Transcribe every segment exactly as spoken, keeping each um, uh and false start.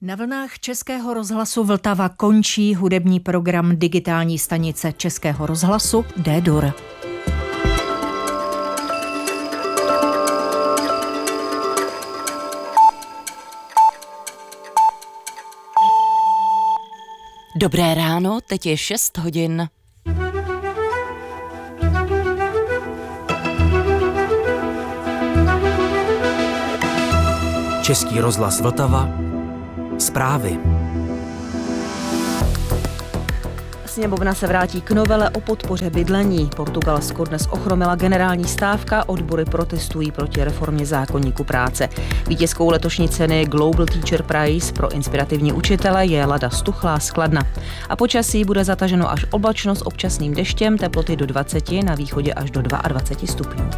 Na vlnách Českého rozhlasu Vltava končí hudební program digitální stanice Českého rozhlasu D-Dur. Dobré ráno, teď je šest hodin. Český rozhlas Vltava. Zprávy. Sněmovna se vrátí k novele o podpoře bydlení. Portugalsko dnes ochromila generální stávka, odbory protestují proti reformě zákoníku práce. Vítězkou letošní ceny Global Teacher Prize pro inspirativní učitele je Lada Stuchlá z Kladna. A počasí bude zataženo až oblačno s občasným deštěm, teploty do dvaceti, na východě až do dvaceti dvou stupňů.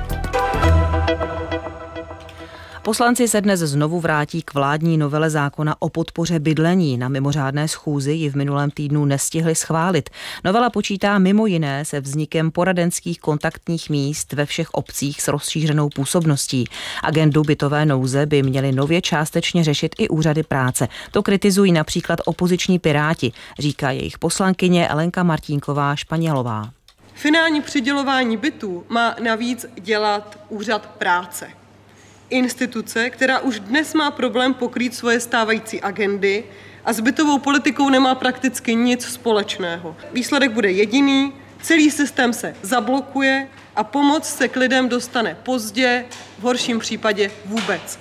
Poslanci se dnes znovu vrátí k vládní novele zákona o podpoře bydlení. Na mimořádné schůzi ji v minulém týdnu nestihli schválit. Novela počítá mimo jiné se vznikem poradenských kontaktních míst ve všech obcích s rozšířenou působností. Agendu bytové nouze by měly nově částečně řešit i úřady práce. To kritizují například opoziční Piráti, říká jejich poslankyně Elenka Martínková Španělová. Finální přidělování bytů má navíc dělat úřad práce. Instituce, která už dnes má problém pokrýt svoje stávající agendy a s bytovou politikou nemá prakticky nic společného. Výsledek bude jediný, celý systém se zablokuje a pomoc se k lidem dostane pozdě, v horším případě vůbec.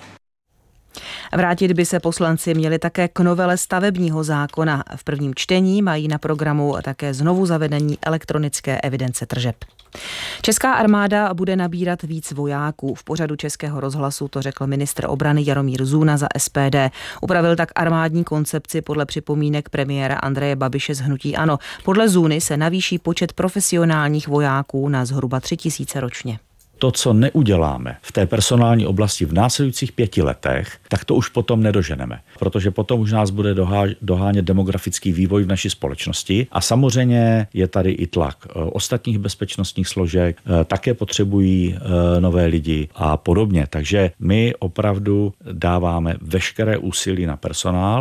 Vrátit by se poslanci měli také k novele stavebního zákona. V prvním čtení mají na programu také znovu zavedení elektronické evidence tržeb. Česká armáda bude nabírat víc vojáků. V pořadu Českého rozhlasu to řekl ministr obrany Jaromír Zůna za S P D. Upravil tak armádní koncepci podle připomínek premiéra Andreje Babiše z hnutí ANO. Podle Zůny se navýší počet profesionálních vojáků na zhruba tři tisíce ročně. To, co neuděláme v té personální oblasti v následujících pěti letech, tak to už potom nedoženeme. Protože potom už nás bude dohánět demografický vývoj v naší společnosti a samozřejmě je tady i tlak ostatních bezpečnostních složek, také potřebují nové lidi a podobně. Takže my opravdu dáváme veškeré úsilí na personál.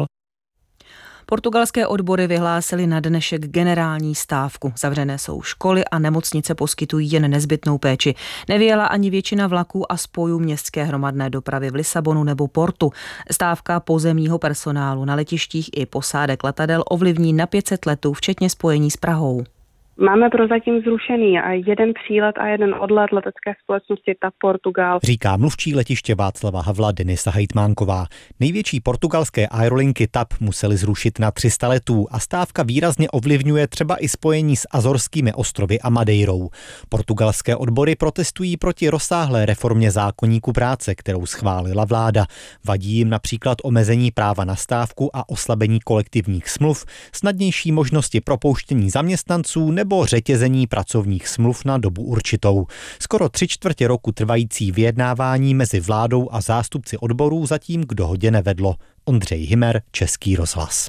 Portugalské odbory vyhlásily na dnešek generální stávku. Zavřené jsou školy a nemocnice poskytují jen nezbytnou péči. Nevyjela ani většina vlaků a spojů městské hromadné dopravy v Lisabonu nebo Portu. Stávka pozemního personálu na letištích i posádek letadel ovlivní na pět set letů, včetně spojení s Prahou. Máme prozatím zrušený a jeden přílet a jeden odlet letecké společnosti TAP Portugal. Říká mluvčí letiště Václava Havla Denisa Hejtmánková. Největší portugalské aerolinky TAP museli zrušit na tři sta letů a stávka výrazně ovlivňuje třeba i spojení s Azorskými ostrovy a Madeirou. Portugalské odbory protestují proti rozsáhlé reformě zákoníku práce, kterou schválila vláda. Vadí jim například omezení práva na stávku a oslabení kolektivních smluv, snadnější možnosti propouštění zaměstnanců nebo řetězení pracovních smluv na dobu určitou. Skoro tři čtvrtě roku trvající vyjednávání mezi vládou a zástupci odborů zatím k dohodě nevedlo. Ondřej Hymer, Český rozhlas.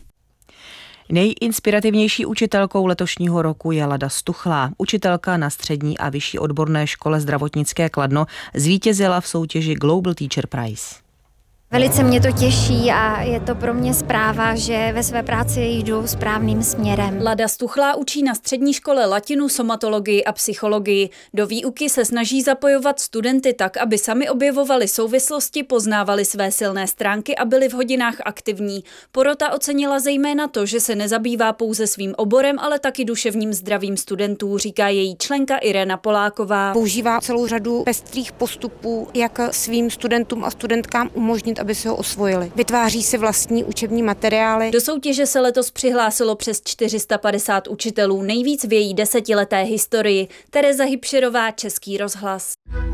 Nejinspirativnější učitelkou letošního roku je Lada Stuchlá. Učitelka na střední a vyšší odborné škole zdravotnické Kladno zvítězila v soutěži Global Teacher Prize. Velice mě to těší a je to pro mě zpráva, že ve své práci jdu správným směrem. Lada Stuchlá učí na střední škole latinu, somatologii a psychologii. Do výuky se snaží zapojovat studenty tak, aby sami objevovali souvislosti, poznávali své silné stránky a byli v hodinách aktivní. Porota ocenila zejména to, že se nezabývá pouze svým oborem, ale taky duševním zdravím studentů, říká její členka Irena Poláková. Používá celou řadu pestrých postupů, jak svým studentům a studentkám umožnit, aby se ho osvojili. Vytváří si vlastní učební materiály. Do soutěže se letos přihlásilo přes čtyři sta padesát učitelů, nejvíc v její desetileté historii. Tereza Hybšerová, Český rozhlas.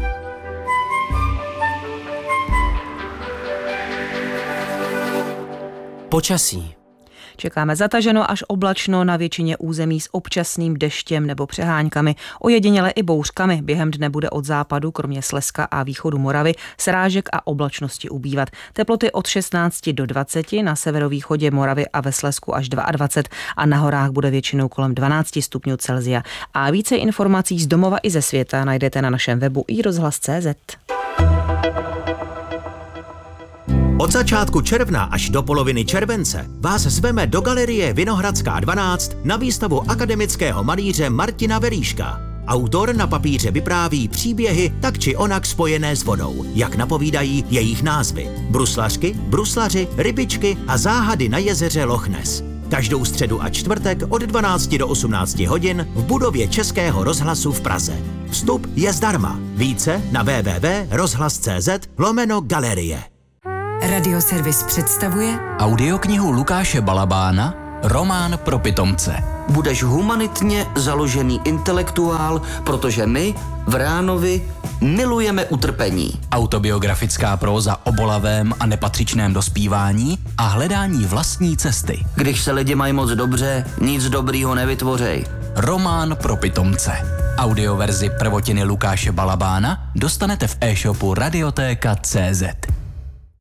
Počasí. Čekáme zataženo až oblačno na většině území s občasným deštěm nebo přeháňkami, ojediněle i bouřkami. Během dne bude od západu, kromě Slezska a východu Moravy, srážek a oblačnosti ubývat. Teploty od šestnácti do dvaceti, na severovýchodě Moravy a ve Slezsku až dvacet dva a na horách bude většinou kolem dvanáct stupňů Celsia. A více informací z domova i ze světa najdete na našem webu i rozhlas tečka cé zet. Od začátku června až do poloviny července vás zveme do galerie Vinohradská dvanáct na výstavu akademického malíře Martina Veríška. Autor na papíře vypráví příběhy tak či onak spojené s vodou, jak napovídají jejich názvy. Bruslařky, bruslaři, rybičky a záhady na jezeře Loch Ness. Každou středu a čtvrtek od dvanácti do osmnácti hodin v budově Českého rozhlasu v Praze. Vstup je zdarma. Více na w w w tečka rozhlas tečka cz lomeno galerie. Radioservis představuje audioknihu Lukáše Balabána Román pro pitomce. Budeš humanitně založený intelektuál, protože my v Ránovi milujeme utrpení. Autobiografická próza o bolavém a nepatřičném dospívání a hledání vlastní cesty. Když se lidi mají moc dobře, nic dobrýho nevytvořej. Román pro pitomce. Audioverzi prvotiny Lukáše Balabána dostanete v e-shopu radiotéka tečka cz.